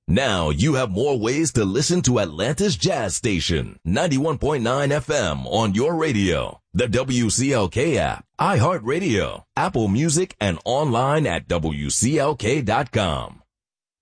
Now you have more ways to listen to Atlanta's Jazz Station, 91.9 FM on your radio, the WCLK app, iHeartRadio, Apple Music, and online at WCLK.com.